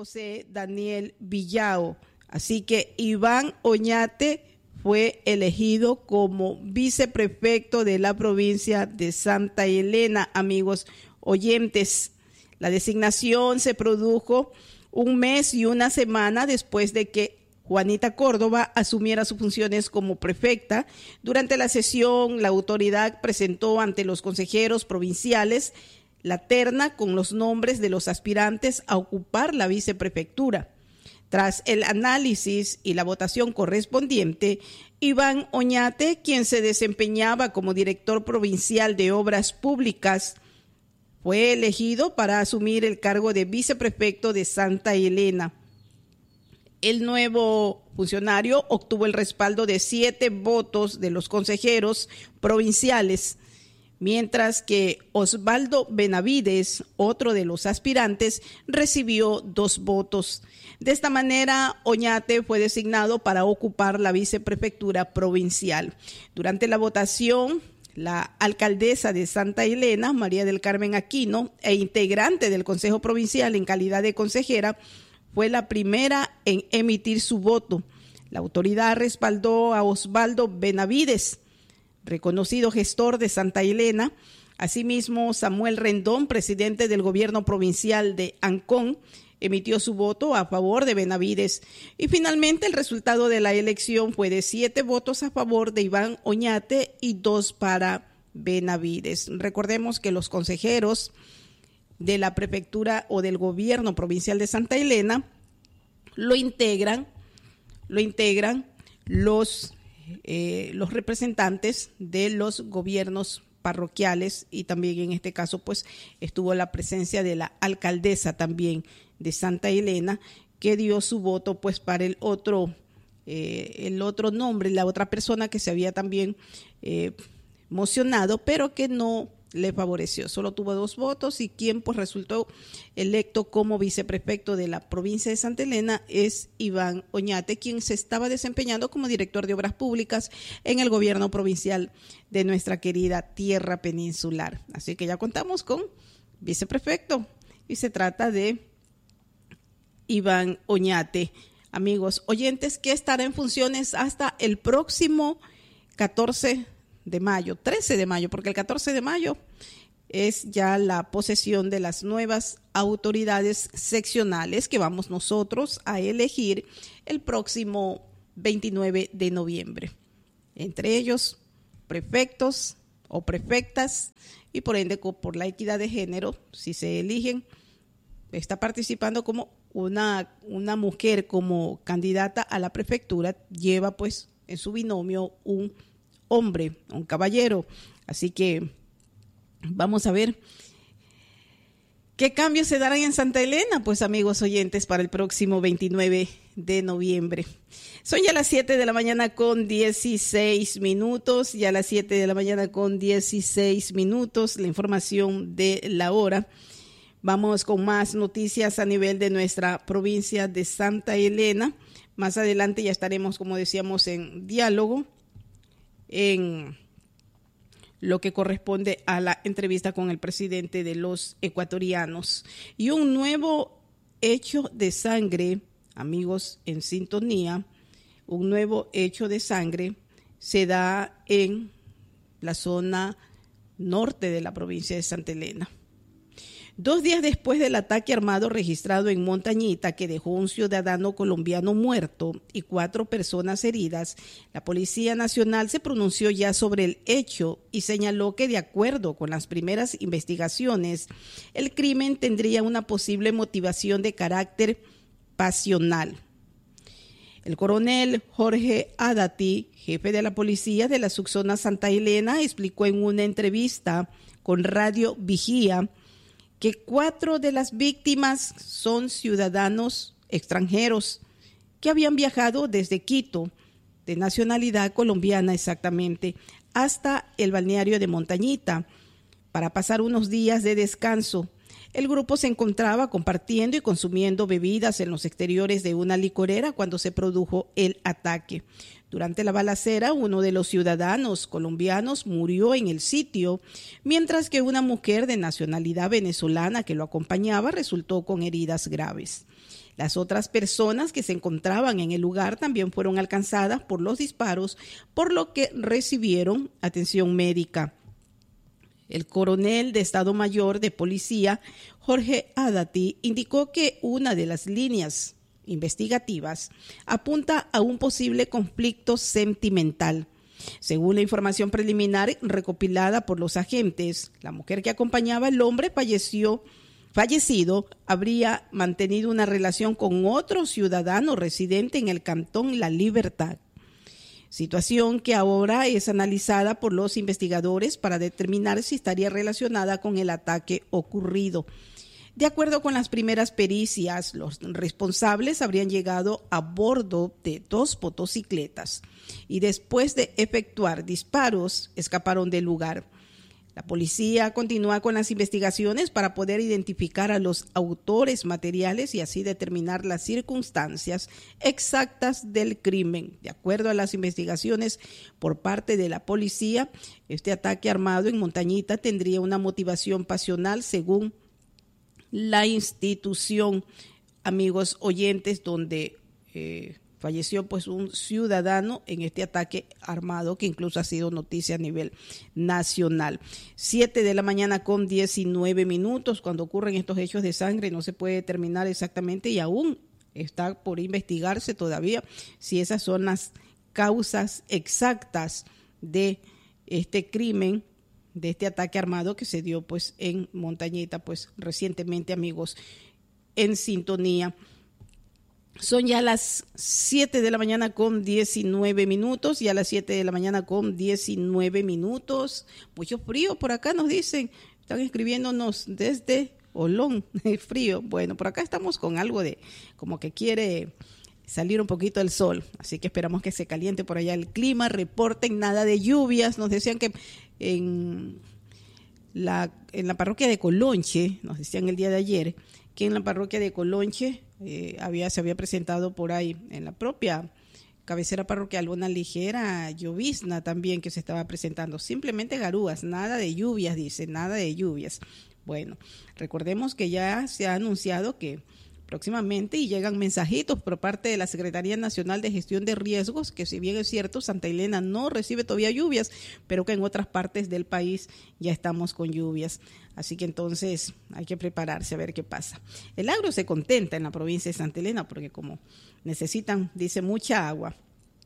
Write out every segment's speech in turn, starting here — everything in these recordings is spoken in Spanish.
José Daniel Villao. Así que Iván Oñate fue elegido como viceprefecto de la provincia de Santa Elena, amigos oyentes. La designación se produjo un mes y una semana después de que Juanita Córdoba asumiera sus funciones como prefecta. Durante la sesión, la autoridad presentó ante los consejeros provinciales la terna con los nombres de los aspirantes a ocupar la viceprefectura. Tras el análisis y la votación correspondiente, Iván Oñate, quien se desempeñaba como director provincial de Obras Públicas, fue elegido para asumir el cargo de viceprefecto de Santa Elena. El nuevo funcionario obtuvo el respaldo de 7 votos de los consejeros provinciales, mientras que Osvaldo Benavides, otro de los aspirantes, recibió 2 votos. De esta manera, Oñate fue designado para ocupar la viceprefectura provincial. Durante la votación, la alcaldesa de Santa Elena, María del Carmen Aquino, e integrante del Consejo Provincial en calidad de consejera, fue la primera en emitir su voto. La autoridad respaldó a Osvaldo Benavides, reconocido gestor de Santa Elena. Asimismo, Samuel Rendón, presidente del gobierno provincial de Ancón, emitió su voto a favor de Benavides. Y finalmente el resultado de la elección fue de 7 votos a favor de Iván Oñate y 2 para Benavides. Recordemos que los consejeros de la prefectura o del gobierno provincial de Santa Elena lo integran los representantes de los gobiernos parroquiales, y también en este caso pues estuvo la presencia de la alcaldesa también de Santa Elena, que dio su voto pues para el otro nombre, la otra persona que se había también mocionado, pero que no le favoreció. Solo tuvo 2 votos, y quien pues resultó electo como viceprefecto de la provincia de Santa Elena es Iván Oñate, quien se estaba desempeñando como director de Obras Públicas en el gobierno provincial de nuestra querida tierra peninsular. Así que ya contamos con viceprefecto y se trata de Iván Oñate. Amigos oyentes, que estará en funciones hasta el próximo 13 de mayo, porque el 14 de mayo es ya la posesión de las nuevas autoridades seccionales que vamos nosotros a elegir el próximo 29 de noviembre. Entre ellos, prefectos o prefectas, y por ende, por la equidad de género, si se eligen, está participando como una mujer como candidata a la prefectura, lleva pues en su binomio un hombre, un caballero. Así que vamos a ver qué cambios se darán en Santa Elena, pues amigos oyentes, para el próximo 29 de noviembre. Son ya las 7 de la mañana con 16 minutos, ya las 7 de la mañana con 16 minutos, la información de la hora. Vamos con más noticias a nivel de nuestra provincia de Santa Elena. Más adelante ya estaremos, como decíamos, en diálogo en lo que corresponde a la entrevista con el presidente de los ecuatorianos. Y un nuevo hecho de sangre, amigos en sintonía, un nuevo hecho de sangre se da en la zona norte de la provincia de Santa Elena. 2 días después del ataque armado registrado en Montañita, que dejó un ciudadano colombiano muerto y 4 personas heridas, la Policía Nacional se pronunció ya sobre el hecho y señaló que, de acuerdo con las primeras investigaciones, el crimen tendría una posible motivación de carácter pasional. El coronel Jorge Adati, jefe de la policía de la subzona Santa Elena, explicó en una entrevista con Radio Vigía que 4 de las víctimas son ciudadanos extranjeros que habían viajado desde Quito, de nacionalidad colombiana exactamente, hasta el balneario de Montañita para pasar unos días de descanso. El grupo se encontraba compartiendo y consumiendo bebidas en los exteriores de una licorera cuando se produjo el ataque. Durante la balacera, uno de los ciudadanos colombianos murió en el sitio, mientras que una mujer de nacionalidad venezolana que lo acompañaba resultó con heridas graves. Las otras personas que se encontraban en el lugar también fueron alcanzadas por los disparos, por lo que recibieron atención médica. El coronel de Estado Mayor de Policía, Jorge Adati, indicó que una de las líneas investigativas apunta a un posible conflicto sentimental. Según la información preliminar recopilada por los agentes, la mujer que acompañaba al hombre fallecido habría mantenido una relación con otro ciudadano residente en el cantón La Libertad. Situación que ahora es analizada por los investigadores para determinar si estaría relacionada con el ataque ocurrido. De acuerdo con las primeras pericias, los responsables habrían llegado a bordo de 2 motocicletas y después de efectuar disparos escaparon del lugar. La policía continúa con las investigaciones para poder identificar a los autores materiales y así determinar las circunstancias exactas del crimen. De acuerdo a las investigaciones por parte de la policía, este ataque armado en Montañita tendría una motivación pasional según la institución, amigos oyentes, donde falleció pues un ciudadano en este ataque armado que incluso ha sido noticia a nivel nacional. 7 de la mañana con 19 minutos, cuando ocurren estos hechos de sangre no se puede determinar exactamente y aún está por investigarse todavía si esas son las causas exactas de este crimen, de este ataque armado que se dio pues en Montañita pues recientemente, amigos, en sintonía. Son ya las 7 de la mañana con 19 minutos, ya las 7 de la mañana con 19 minutos. Mucho frío por acá nos dicen, están escribiéndonos desde Olón, frío. Bueno, por acá estamos con algo de como que quiere salir un poquito el sol, así que esperamos que se caliente por allá el clima. Reporten nada de lluvias, nos decían que en la parroquia de Colonche, nos decían el día de ayer, que en la parroquia de Colonche se había presentado por ahí en la propia cabecera parroquial una ligera llovizna también que se estaba presentando, simplemente garúas, nada de lluvias, dice, nada de lluvias. Bueno, recordemos que ya se ha anunciado que próximamente y llegan mensajitos por parte de la Secretaría Nacional de Gestión de Riesgos, que si bien es cierto, Santa Elena no recibe todavía lluvias, pero que en otras partes del país ya estamos con lluvias. Así que entonces hay que prepararse a ver qué pasa. El agro se contenta en la provincia de Santa Elena porque como necesitan, dice, mucha agua,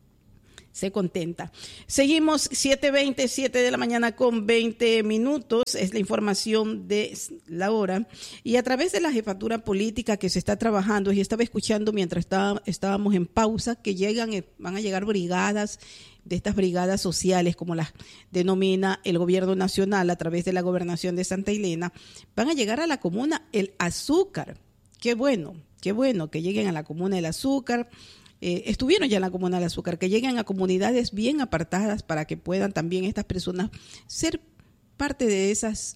se contenta. Seguimos 7:20, 7 de la mañana con 20 minutos, es la información de la hora. Y a través de la jefatura política que se está trabajando, y estaba escuchando mientras estábamos en pausa, que van a llegar brigadas, de estas brigadas sociales, como las denomina el gobierno nacional a través de la gobernación de Santa Elena, van a llegar a la comuna El Azúcar. Qué bueno que lleguen a la comuna El Azúcar. Estuvieron ya en la comuna del Azúcar, que lleguen a comunidades bien apartadas para que puedan también estas personas ser parte de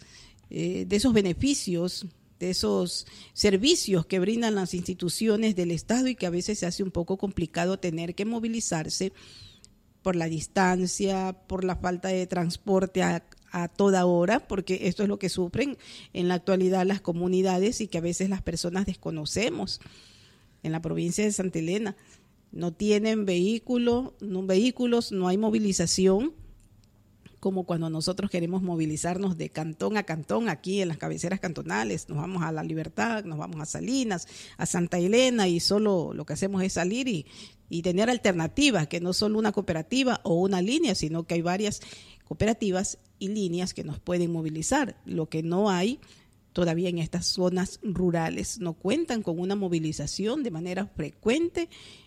esos beneficios, de esos servicios que brindan las instituciones del Estado y que a veces se hace un poco complicado tener que movilizarse por la distancia, por la falta de transporte a toda hora, porque esto es lo que sufren en la actualidad las comunidades y que a veces las personas desconocemos. En la provincia de Santa Elena no tienen vehículos, no hay movilización, como cuando nosotros queremos movilizarnos de cantón a cantón aquí en las cabeceras cantonales. Nos vamos a La Libertad, nos vamos a Salinas, a Santa Elena y solo lo que hacemos es salir y tener alternativas, que no solo una cooperativa o una línea, sino que hay varias cooperativas y líneas que nos pueden movilizar. Lo que no hay todavía en estas zonas rurales, no cuentan con una movilización de manera frecuente,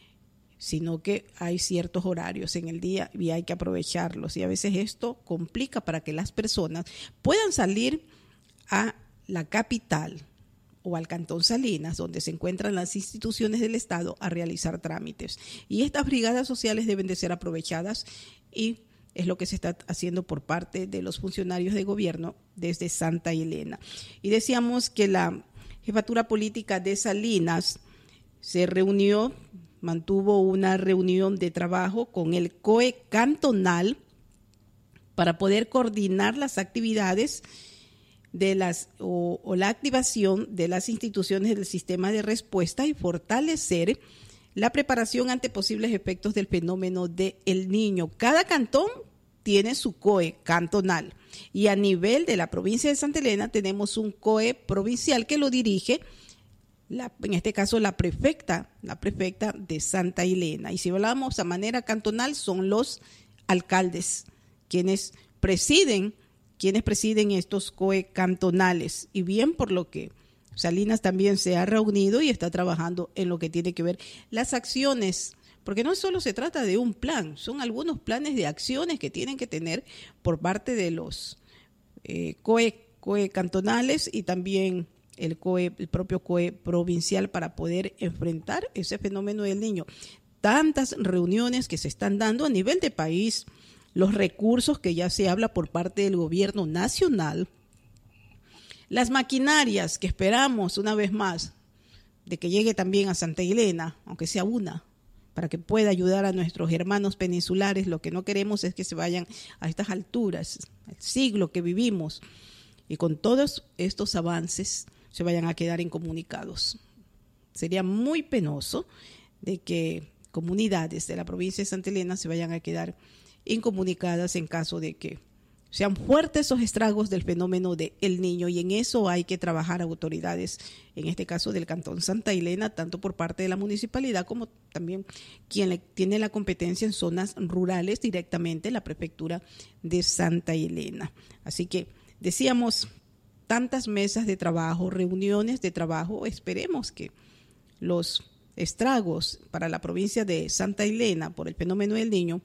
sino que hay ciertos horarios en el día y hay que aprovecharlos. Y a veces esto complica para que las personas puedan salir a la capital o al Cantón Salinas, donde se encuentran las instituciones del Estado, a realizar trámites. Y estas brigadas sociales deben de ser aprovechadas y es lo que se está haciendo por parte de los funcionarios de gobierno desde Santa Elena. Y decíamos que la jefatura política de Salinas se reunió mantuvo una reunión de trabajo con el COE cantonal para poder coordinar las actividades de o la activación de las instituciones del sistema de respuesta y fortalecer la preparación ante posibles efectos del fenómeno de El Niño. Cada cantón tiene su COE cantonal y a nivel de la provincia de Santa Elena tenemos un COE provincial que lo dirige, en este caso la prefecta de Santa Elena. Y si hablamos a manera cantonal son los alcaldes quienes presiden estos COE cantonales, y bien por lo que Salinas también se ha reunido y está trabajando en lo que tiene que ver las acciones, porque no solo se trata de un plan, son algunos planes de acciones que tienen que tener por parte de los COE cantonales y también el propio COE provincial para poder enfrentar ese fenómeno del niño. Tantas reuniones que se están dando a nivel de país, los recursos que ya se habla por parte del gobierno nacional, las maquinarias que esperamos una vez más de que llegue también a Santa Elena, aunque sea una, para que pueda ayudar a nuestros hermanos peninsulares. Lo que no queremos es que se vayan a estas alturas, el siglo que vivimos, y con todos estos avances se vayan a quedar incomunicados. Sería muy penoso de que comunidades de la provincia de Santa Elena se vayan a quedar incomunicadas en caso de que sean fuertes esos estragos del fenómeno de El Niño, y en eso hay que trabajar autoridades, en este caso del Cantón Santa Elena, tanto por parte de la municipalidad como también quien tiene la competencia en zonas rurales directamente, la prefectura de Santa Elena. Así que decíamos, tantas mesas de trabajo, reuniones de trabajo, esperemos que los estragos para la provincia de Santa Elena por el fenómeno del Niño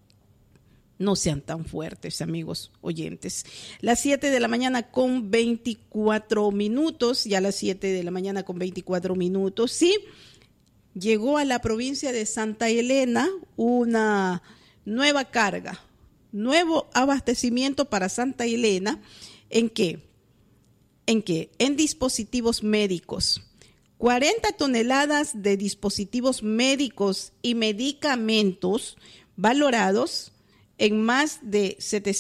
no sean tan fuertes, amigos oyentes. Las 7 de la mañana con 24 minutos, ya las 7 de la mañana con 24 minutos, sí, llegó a la provincia de Santa Elena una nueva carga, nuevo abastecimiento para Santa Elena. ¿En qué? En dispositivos médicos. 40 toneladas de dispositivos médicos y medicamentos valorados en más de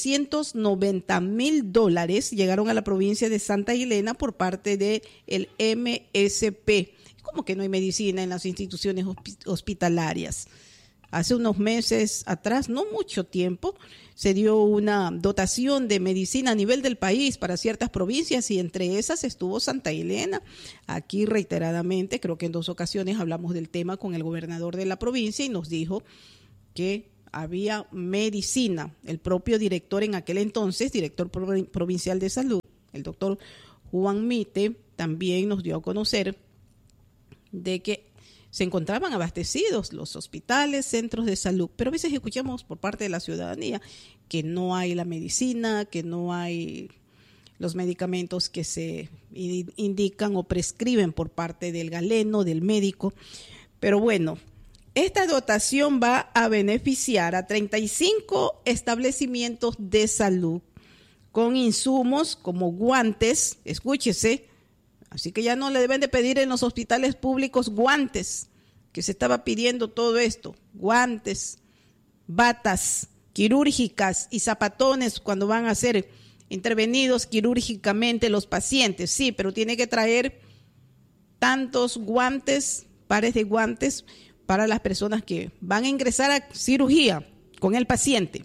$790,000 llegaron a la provincia de Santa Elena por parte del MSP. ¿Cómo que no hay medicina en las instituciones hospitalarias? Hace unos meses atrás, no mucho tiempo, se dio una dotación de medicina a nivel del país para ciertas provincias y entre esas estuvo Santa Elena. Aquí reiteradamente, creo que en 2 ocasiones hablamos del tema con el gobernador de la provincia y nos dijo que había medicina. El propio director en aquel entonces, director provincial de salud, el doctor Juan Mite, también nos dio a conocer de que se encontraban abastecidos los hospitales, centros de salud, pero a veces escuchamos por parte de la ciudadanía que no hay la medicina, que no hay los medicamentos que se indican o prescriben por parte del galeno, del médico. Pero bueno, esta dotación va a beneficiar a 35 establecimientos de salud con insumos como guantes, escúchese, así que ya no le deben de pedir en los hospitales públicos guantes, que se estaba pidiendo todo esto, guantes, batas quirúrgicas y zapatones cuando van a ser intervenidos quirúrgicamente los pacientes. Sí, pero tiene que traer tantos guantes, pares de guantes para las personas que van a ingresar a cirugía con el paciente.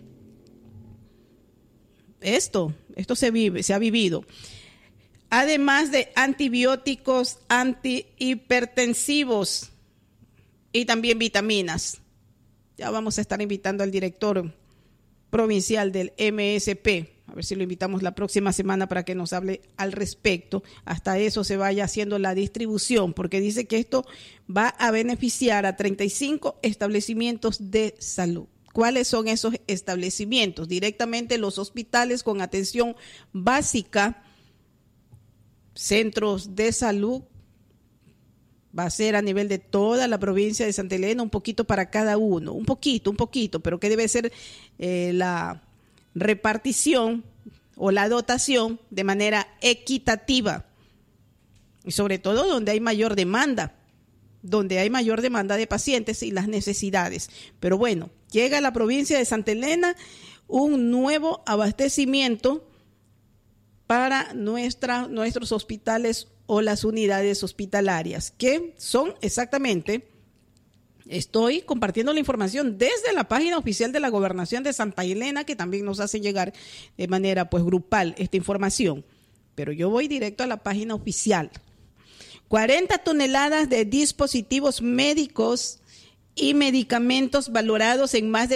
Esto se ha vivido. Además de antibióticos antihipertensivos y también vitaminas. Ya vamos a estar invitando al director provincial del MSP, a ver si lo invitamos la próxima semana para que nos hable al respecto. Hasta eso se vaya haciendo la distribución, porque dice que esto va a beneficiar a 35 establecimientos de salud. ¿Cuáles son esos establecimientos? Directamente los hospitales con atención básica, centros de salud, va a ser a nivel de toda la provincia de Santa Elena, un poquito para cada uno, un poquito, pero que debe ser la repartición o la dotación de manera equitativa y sobre todo donde hay mayor demanda. donde hay mayor demanda de pacientes y las necesidades. Pero bueno, llega a la provincia de Santa Elena un nuevo abastecimiento para nuestros hospitales o las unidades hospitalarias, que son exactamente, estoy compartiendo la información desde la página oficial de la Gobernación de Santa Elena, que también nos hace llegar de manera pues grupal esta información, pero yo voy directo a la página oficial. 40 toneladas de dispositivos médicos y medicamentos valorados en más de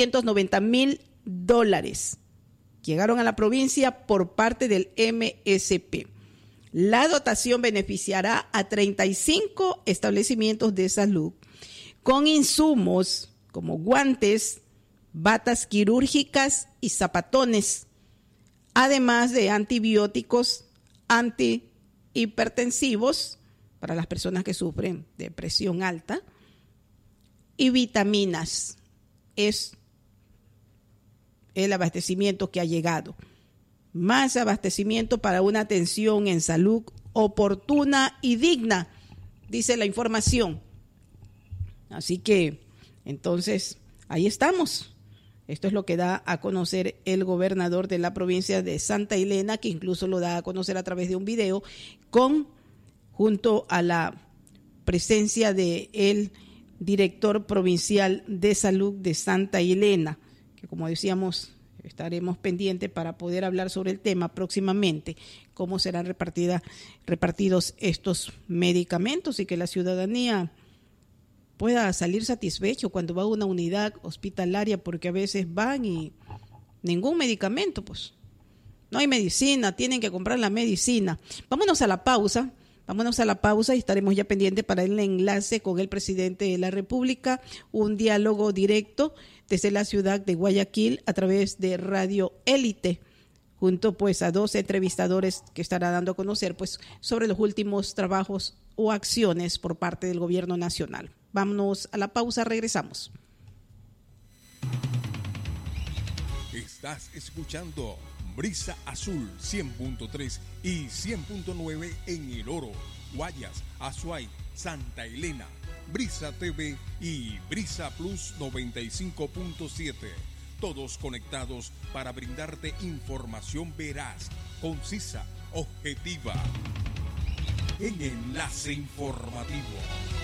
$790,000 llegaron a la provincia por parte del MSP. La dotación beneficiará a 35 establecimientos de salud con insumos como guantes, batas quirúrgicas y zapatones, además de antibióticos, antihipertensivos para las personas que sufren de presión alta y vitaminas. Es el abastecimiento que ha llegado. Más abastecimiento para una atención en salud oportuna y digna, dice la información. Así que, entonces, ahí estamos. Esto es lo que da a conocer el gobernador de la provincia de Santa Elena, que incluso lo da a conocer a través de un video, junto a la presencia del director provincial de salud de Santa Elena, que como decíamos, estaremos pendientes para poder hablar sobre el tema próximamente, cómo serán repartidos estos medicamentos y que la ciudadanía pueda salir satisfecho cuando va a una unidad hospitalaria, porque a veces van y ningún medicamento, pues no hay medicina, tienen que comprar la medicina. Vámonos a la pausa y estaremos ya pendientes para el enlace con el presidente de la República, un diálogo directo desde la ciudad de Guayaquil a través de Radio Élite, junto pues a 2 entrevistadores que estará dando a conocer pues sobre los últimos trabajos o acciones por parte del gobierno nacional. Vámonos a la pausa, regresamos. Estás escuchando Brisa Azul 100.3 y 100.9 en El Oro, Guayas, Azuay, Santa Elena, Brisa TV y Brisa Plus 95.7. Todos conectados para brindarte información veraz, concisa, objetiva. En Enlace Informativo.